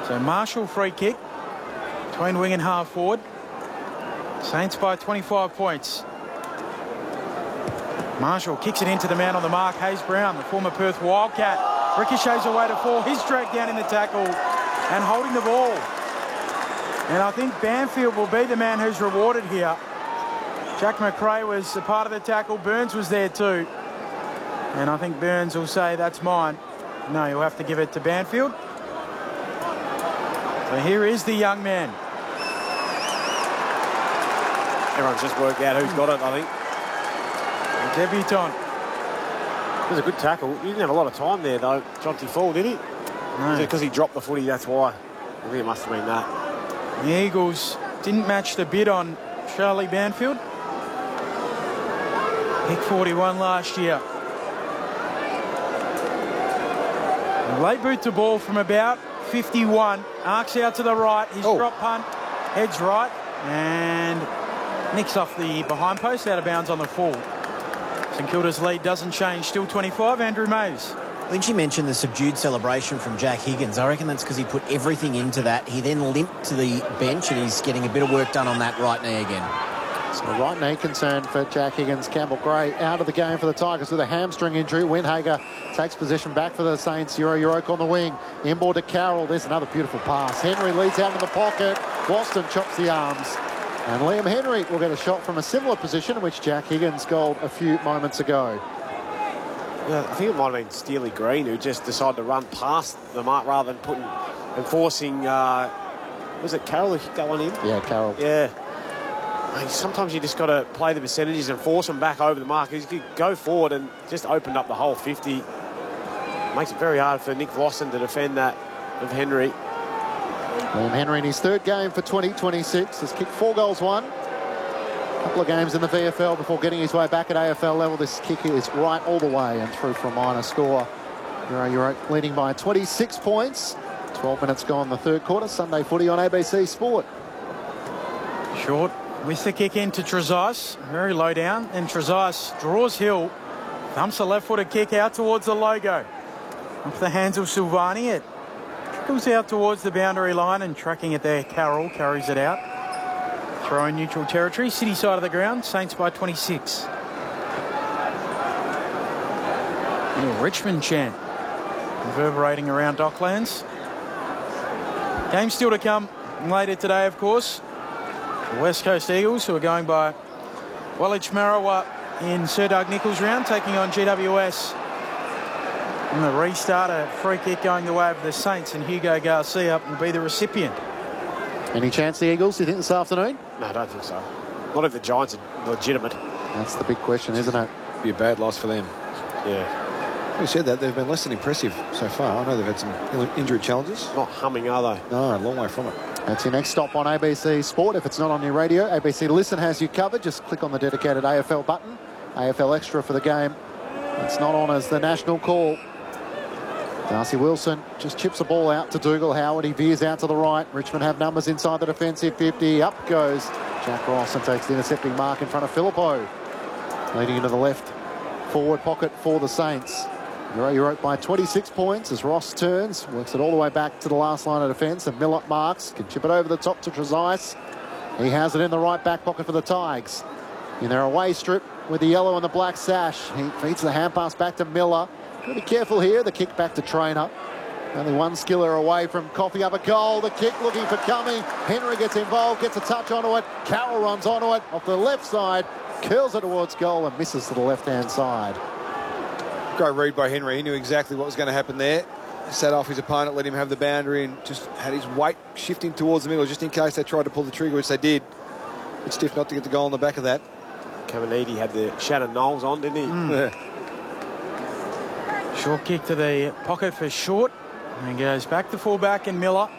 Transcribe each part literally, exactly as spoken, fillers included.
So Marshall free kick between wing and half forward. Saints by twenty-five points. Marshall kicks it into the man on the mark, Hayes Brown, the former Perth Wildcat. Ricochets away to four. He's dragged down in the tackle and holding the ball. And I think Banfield will be the man who's rewarded here. Jack McRae was a part of the tackle. Burns was there too. And I think Burns will say, that's mine. No, you'll have to give it to Banfield. So here is the young man. Everyone's just worked out who's got it, I think. The debutant. It was a good tackle. He didn't have a lot of time there, though, Jonty Fall, did he? No. Because he dropped the footy, that's why. I think it must have been that. The Eagles didn't match the bid on Charlie Banfield. Pick forty-one last year. Late boot to ball from about fifty-one. Arcs out to the right. His oh. drop punt heads right and nicks off the behind post, out of bounds on the full. St Kilda's lead doesn't change. Still twenty-five. Andrew Mays. Lynchie mentioned the subdued celebration from Jack Higgins. I reckon that's because he put everything into that. He then limped to the bench and he's getting a bit of work done on that right knee again. So right knee concern for Jack Higgins. Campbell Gray out of the game for the Tigers with a hamstring injury. Windhager takes possession back for the Saints. Euro Euroke on the wing. Inboard to Carroll. There's another beautiful pass. Henry leads out in the pocket. Boston chops the arms. And Liam Henry will get a shot from a similar position in which Jack Higgins goaled a few moments ago. Yeah, I think it might have been Steely Green who just decided to run past the mark rather than putting and forcing. Uh, was it Carroll who kicked that one in? Yeah, Carroll. Yeah. I mean, sometimes you just got to play the percentages and force them back over the mark. You could go forward and just opened up the whole fifty. Makes it very hard for Nick Lawson to defend that of Henry. Liam Henry in his third game for twenty twenty-six has kicked four goals, one. A couple of games in the V F L before getting his way back at A F L level. This kick is right all the way and through for a minor score. Euro Europe leading by twenty-six points. twelve minutes gone the third quarter. Sunday footy on A B C Sport. Short with the kick into Trezise. Very low down. And Trezise draws Hill. Thumps a left-footed kick out towards the logo. Off the hands of Silvani. It trickles out towards the boundary line and tracking it there. Carroll carries it out. Throw in neutral territory. City side of the ground. Saints by twenty-six. Little Richmond chant reverberating around Docklands. Game still to come later today, of course. The West Coast Eagles, who are going by Wellich Marawa in Sir Doug Nicholls round, taking on G W S. And the restart, a free kick going the way of the Saints, and Hugo Garcia will be the recipient. Any chance the Eagles, do you think, this afternoon? No, I don't think so. Not if the Giants are legitimate. That's the big question, isn't it? Be a bad loss for them. Yeah. Having said that, they've been less than impressive so far. I know they've had some injury challenges. Not humming, are they? No, a long way from it. That's your next stop on A B C Sport. If it's not on your radio, A B C Listen has you covered. Just click on the dedicated A F L button. A F L Extra for the game. It's not on as the national call. Darcy Wilson just chips the ball out to Dougal Howard. He veers out to the right. Richmond have numbers inside the defensive fifty. Up goes Jack Ross and takes the intercepting mark in front of Filippo. Leading into the left forward pocket for the Saints. Euro Europe by twenty-six points as Ross turns, works it all the way back to the last line of defence, and Miller marks, can chip it over the top to Trezise. He has it in the right back pocket for the Tigers. In their away strip with the yellow and the black sash. He feeds the hand pass back to Miller. Got to be careful here. The kick back to Trainer. Only one skiller away from coughing up a goal. The kick looking for coming. Henry gets involved, gets a touch onto it. Carroll runs onto it off the left side, curls it towards goal and misses to the left-hand side. Great read by Henry. He knew exactly what was going to happen there. Sat off his opponent, let him have the boundary, and just had his weight shifting towards the middle just in case they tried to pull the trigger, which they did. It's stiff not to get the goal on the back of that. Caminiti had the Shannon Knowles on, didn't he? Mm. Yeah. Short kick to the pocket for Short. And goes back to fullback and Miller.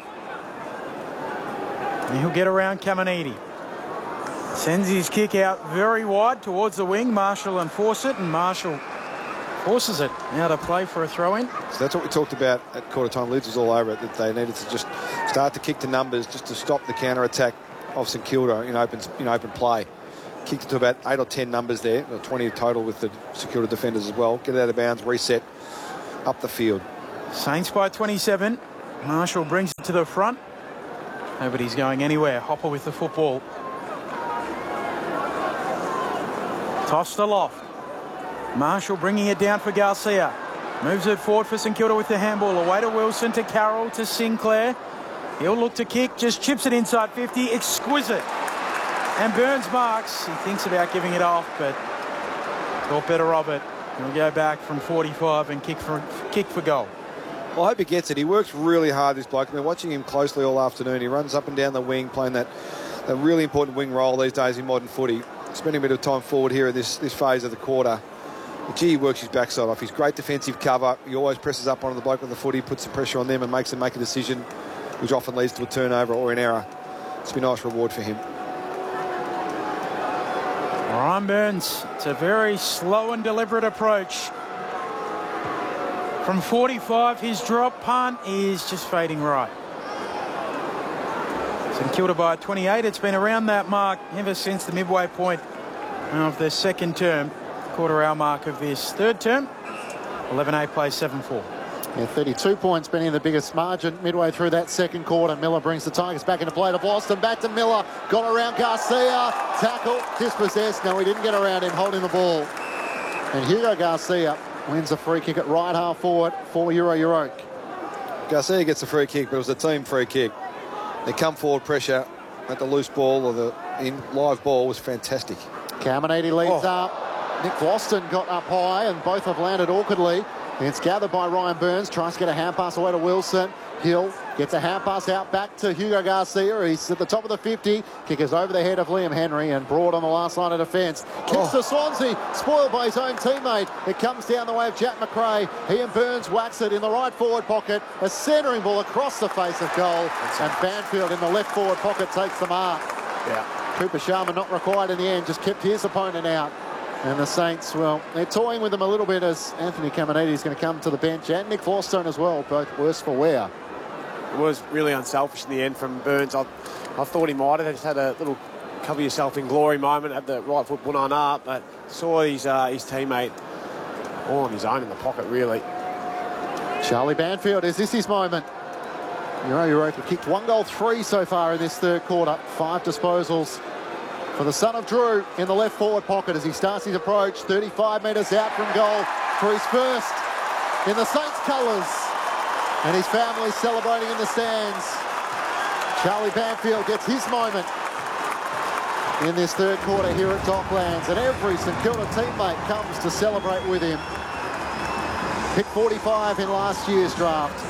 And he'll get around Caminiti. Sends his kick out very wide towards the wing. Marshall and Fawcett, and Marshall forces it out to play for a throw-in. So that's what we talked about at quarter time. Lids was all over it, that they needed to just start to kick to numbers just to stop the counter-attack of St Kilda in open, in open play. Kicked it to about eight or ten numbers there, or twenty total with the St Kilda defenders as well. Get it out of bounds, reset, up the field. Saints by twenty-seven. Marshall brings it to the front. Nobody's going anywhere. Hopper with the football. Tossed aloft. Marshall bringing it down for Garcia. Moves it forward for St Kilda with the handball. Away to Wilson, to Carroll, to Sinclair. He'll look to kick, just chips it inside fifty. Exquisite. And Burns marks. He thinks about giving it off, but thought better of it. He'll go back from forty-five and kick for, kick for goal. Well, I hope he gets it. He works really hard, this bloke. I've been watching him closely all afternoon. He runs up and down the wing, playing that, that really important wing role these days in modern footy. Spending a bit of time forward here at this, this phase of the quarter. But gee, he works his backside off. He's great defensive cover. He always presses up onto the bloke with the footy, puts some pressure on them and makes them make a decision, which often leads to a turnover or an error. It's been a nice reward for him. Ryan Burns, it's a very slow and deliberate approach. From forty-five, his drop punt is just fading right. St Kilda by twenty-eight. It's been around that mark ever since the midway point of the second term. Quarter hour mark of this third term. eleven eight plays seven four. Yeah, thirty-two points, been in the biggest margin midway through that second quarter. Miller brings the Tigers back into play to Boston. Back to Miller. Got around Garcia. Tackle. Dispossessed. No, he didn't get around him holding the ball. And Hugo Garcia wins a free kick at right half forward for Euro Europe. Garcia gets a free kick, but it was a team free kick. The come forward pressure at the loose ball or the in live ball was fantastic. Caminiti leads Oh. up. Nick Gloston got up high and both have landed awkwardly. It's gathered by Ryan Burns. Tries to get a hand pass away to Wilson. Hill gets a hand pass out back to Hugo Garcia. He's at the top of the fifty. Kick is over the head of Liam Henry and Broad on the last line of defence. Kicks Oh. to Swansea. Spoiled by his own teammate. It comes down the way of Jack McRae. He and Burns wax it in the right forward pocket. A centering ball across the face of goal. And Banfield in the left forward pocket takes the mark. Yeah. Cooper Sharma not required in the end. Just kept his opponent out. And the Saints, well, they're toying with them a little bit as Anthony Caminiti is going to come to the bench, and Nick Forstone as well, both worse for wear. It was really unselfish in the end from Burns. I, I thought he might have just had a little cover yourself in glory moment at the right foot one on up, but saw his, uh, his teammate all on his own in the pocket, really. Charlie Banfield, is this his moment? Euro Europa kicked one goal, three so far in this third quarter. Five disposals for the son of Drew in the left forward pocket as he starts his approach. thirty-five metres out from goal for his first in the Saints colours. And his family celebrating in the stands. Charlie Banfield gets his moment in this third quarter here at Docklands. And every St Kilda teammate comes to celebrate with him. Pick forty-five in last year's draft.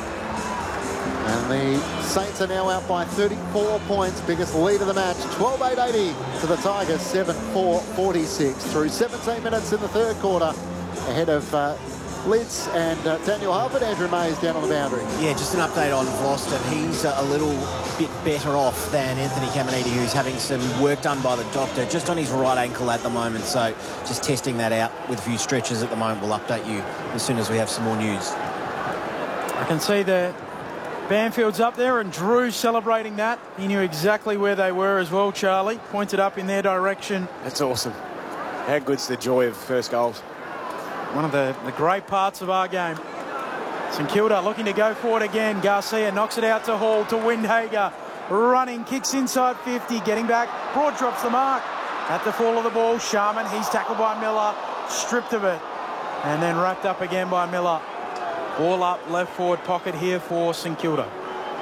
And the Saints are now out by thirty-four points, biggest lead of the match, twelve eight eighty to the Tigers, seven four forty-six. Through seventeen minutes in the third quarter, ahead of uh, Lids and uh, Daniel Halford. Andrew Mays down on the boundary. Yeah, just an update on Vlosten. He's uh, a little bit better off than Anthony Caminiti, who's having some work done by the doctor just on his right ankle at the moment. So just testing that out with a few stretches at the moment. We'll update you as soon as we have some more news. I can see that Banfield's up there and Drew celebrating that. He knew exactly where they were as well, Charlie. Pointed up in their direction. That's awesome. How good's the joy of first goals? One of the, the great parts of our game. St Kilda looking to go forward again. Garcia knocks it out to Hall, to Windhager. Running, kicks inside fifty, getting back. Broad drops the mark. At the fall of the ball, Sharman, he's tackled by Miller. Stripped of it. And then wrapped up again by Miller. All up, left forward pocket here for St Kilda.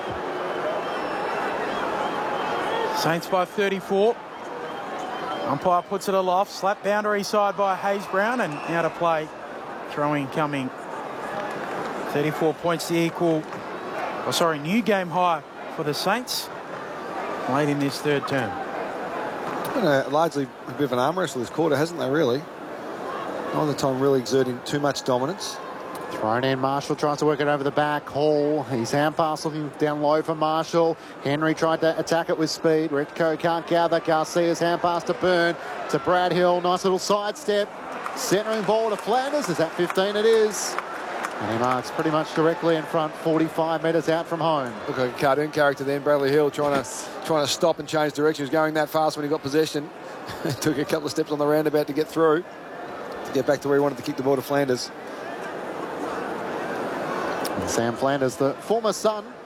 Saints by thirty-four. Umpire puts it aloft. Slap boundary side by Hayes Brown and out of play. Throwing coming. thirty-four points, the equal, oh sorry, new game high for the Saints late in this third term. Been a, largely a bit of an arm wrestle this quarter, hasn't they, really? Not the time really exerting too much dominance. Thrown in, Marshall tries to work it over the back. Hall, his hand pass looking down low for Marshall. Henry tried to attack it with speed. Retco can't gather. Garcia's hand pass to Byrne, to Brad Hill. Nice little sidestep. Centering ball to Flanders. Is that fifteen? It is. And he marks pretty much directly in front, forty-five metres out from home. Look like a cartoon character then, Bradley Hill, trying to trying to stop and change direction. He was going that fast when he got possession. Took a couple of steps on the roundabout to get through, to get back to where he wanted to kick the ball to Flanders. Sam Flanders, the former son